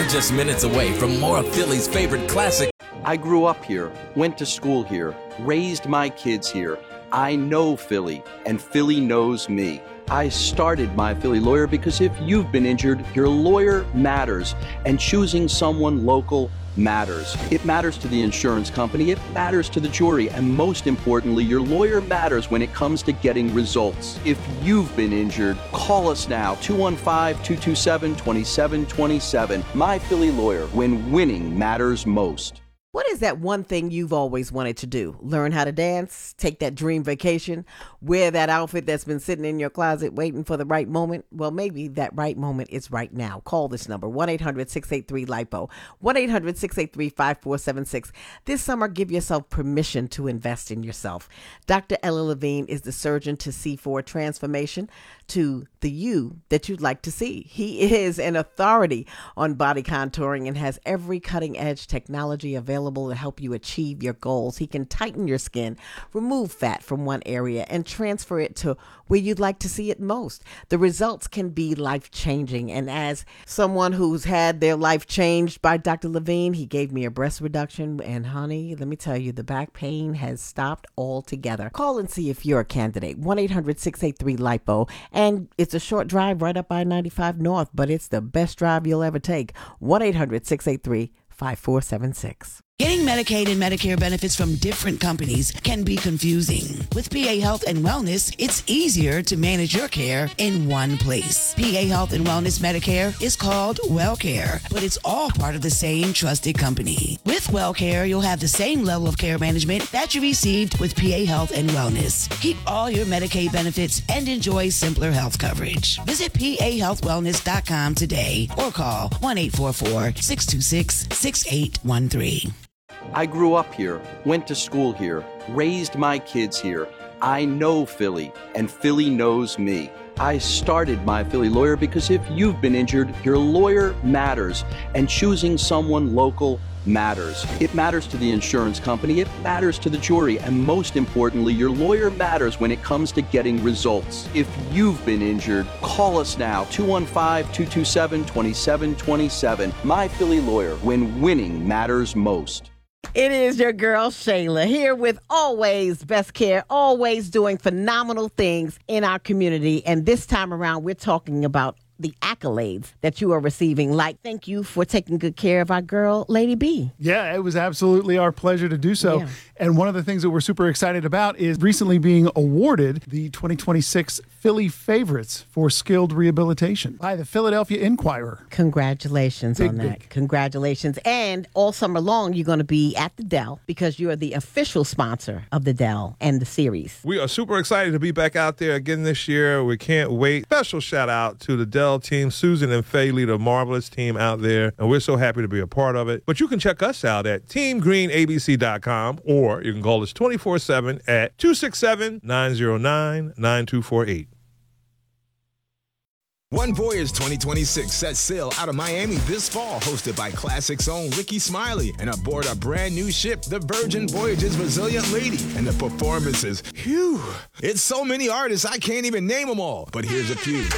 You're just minutes away from more of Philly's favorite classic. I grew up here, went to school here, raised my kids here. I know Philly, and Philly knows me. I started My Philly Lawyer because if you've been injured, your lawyer matters, and choosing someone local matters. It matters to the insurance company, it matters to the jury, and most importantly, your lawyer matters when it comes to getting results. If you've been injured, call us now, 215-227-2727. My Philly Lawyer, when winning matters most. What is that one thing you've always wanted to do? Learn how to dance, take that dream vacation, wear that outfit that's been sitting in your closet waiting for the right moment? Well, maybe that right moment is right now. Call this number, 1-800-683-LIPO, 1-800-683-5476. This summer, give yourself permission to invest in yourself. Dr. Ella Levine is the surgeon to see forward transformation to the you that you'd like to see. He is an authority on body contouring and has every cutting-edge technology available to help you achieve your goals. He can tighten your skin, remove fat from one area, and transfer it to where you'd like to see it most. The results can be life-changing. And as someone who's had their life changed by Dr. Levine, he gave me a breast reduction. And honey, let me tell you, the back pain has stopped altogether. Call and see if you're a candidate. 1-800-683-LIPO. And it's a short drive right up I-95 North, but it's the best drive you'll ever take. 1-800-683-5476. Getting Medicaid and Medicare benefits from different companies can be confusing. With PA Health and Wellness, it's easier to manage your care in one place. PA Health and Wellness Medicare is called WellCare, but it's all part of the same trusted company. With WellCare, you'll have the same level of care management that you received with PA Health and Wellness. Keep all your Medicaid benefits and enjoy simpler health coverage. Visit PAHealthWellness.com today or call 1-844-626-6813. I grew up here, went to school here, raised my kids here. I know Philly, and Philly knows me. I started My Philly Lawyer because if you've been injured, your lawyer matters, and choosing someone local matters. It matters to the insurance company, it matters to the jury, and most importantly, your lawyer matters when it comes to getting results. If you've been injured, call us now, 215-227-2727. My Philly Lawyer, when winning matters most. It is your girl, Shayla, here with always best care, always doing phenomenal things in our community. And this time around, we're talking about the accolades that you are receiving. Like, thank you for taking good care of our girl, Lady B. Yeah, it was absolutely our pleasure to do so. Yeah. And one of the things that we're super excited about is recently being awarded the 2026 Philly Favorites for Skilled Rehabilitation by the Philadelphia Inquirer. Congratulations on that. Big. Congratulations. And all summer long, you're going to be at the Dell because you are the official sponsor of the Dell and the series. We are super excited to be back out there again this year. We can't wait. Special shout out to the Dell team. Susan and Faye lead a marvelous team out there, and we're so happy to be a part of it. But you can check us out at teamgreenabc.com, or you can call us 24/7 at 267-909-9248. One Voyage 2026 sets sail out of Miami this fall, hosted by Classic's own Ricky Smiley, and aboard a brand new ship, the Virgin Voyage's Resilient Lady. And the performances, phew, it's so many artists I can't even name them all, but here's a few.